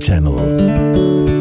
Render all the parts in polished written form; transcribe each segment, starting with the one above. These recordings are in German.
Channel.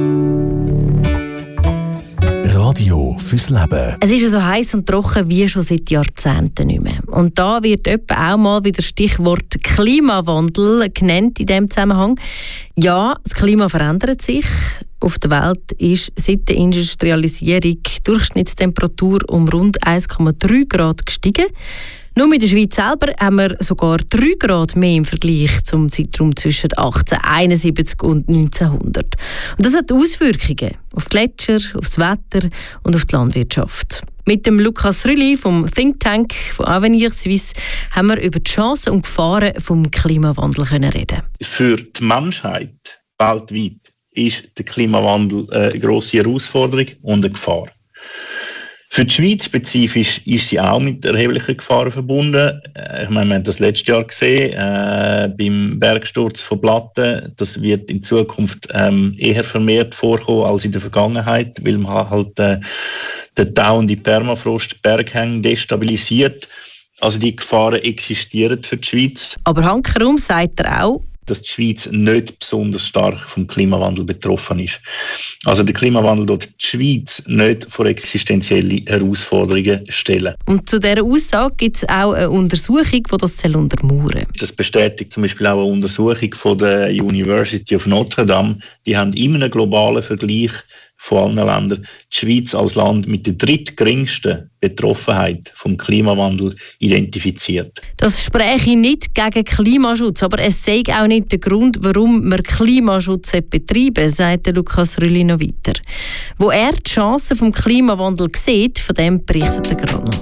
Radio fürs Leben. Es ist so heiß und trocken wie schon seit Jahrzehnten nicht mehr. Und da wird etwa auch mal wieder das Stichwort Klimawandel genannt in diesem Zusammenhang. Ja, das Klima verändert sich. Auf der Welt ist seit der Industrialisierung die Durchschnittstemperatur um rund 1,3 Grad gestiegen. Nur in der Schweiz selber haben wir sogar 3 Grad mehr im Vergleich zum Zeitraum zwischen 1871 und 1900. Und das hat Auswirkungen auf die Gletscher, auf das Wetter und auf die Landwirtschaft. Mit dem Lukas Rülli vom Think Tank von Avenir Suisse haben wir über die Chancen und Gefahren des Klimawandels reden. Für die Menschheit weltweit ist der Klimawandel eine grosse Herausforderung und eine Gefahr. Für die Schweiz spezifisch ist sie auch mit erheblichen Gefahren verbunden. Ich meine, wir haben das letztes Jahr gesehen, beim Bergsturz von Platten. Das wird in Zukunft eher vermehrt vorkommen als in der Vergangenheit, weil man halt den dauernden Permafrost Berghänge destabilisiert. Also die Gefahren existieren für die Schweiz. Aber hankerum sagt er auch, dass die Schweiz nicht besonders stark vom Klimawandel betroffen ist. Also der Klimawandel wird die Schweiz nicht vor existenzielle Herausforderungen stellen. Und zu dieser Aussage gibt es auch eine Untersuchung, die das untermauern soll. Das bestätigt zum Beispiel auch eine Untersuchung von der University of Notre Dame. Die haben in einem globalen Vergleich von allen Ländern die Schweiz als Land mit der drittgeringsten Betroffenheit vom Klimawandel identifiziert. Das spreche nicht gegen Klimaschutz, aber es sei auch nicht der Grund, warum man Klimaschutz betreiben, sagt Lukas Rülli noch weiter. Wo er die Chancen vom Klimawandel sieht, von dem berichtet er gerade noch.